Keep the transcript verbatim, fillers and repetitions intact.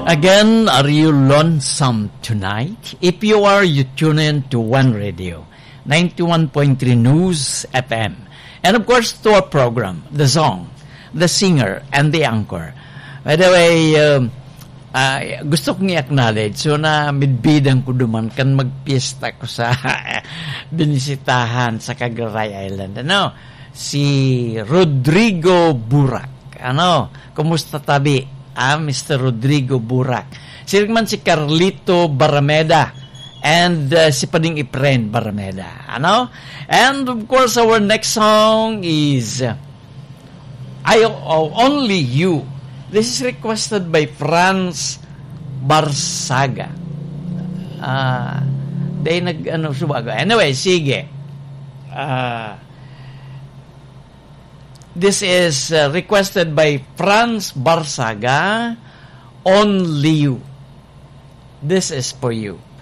Again, are you lonesome tonight? If you are, you tune in to One Radio, ninety-one point three News F M. And of course, to our program, the song, the singer, and the anchor. By the way, um, uh, gusto kong i-acknowledge, so na midbidan ko duman kan magpiesta ko sa binisitahan sa Cagaray Island. Ano? Si Rodrigo Burak. Ano? Kumusta tabi? Ah, Mister Rodrigo Burak. Sila man si Carlito Barameda and uh, si Pading Ipren Barameda. Ano? And of course, our next song is uh, I oh, Only You. This is requested by Franz Barsaga. Ah, uh, they nag ano subago. Anyway, sige. Ah, uh, This is uh, requested by Franz Barsaga, Only You. This is for you.